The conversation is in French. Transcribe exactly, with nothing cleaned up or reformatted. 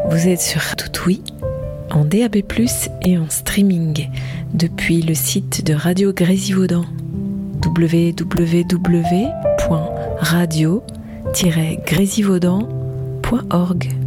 Vous êtes sur Toutoui, en D A B plus, et en streaming depuis le site de Radio Grésivaudan, w w w point radio tiret grésivaudan point org.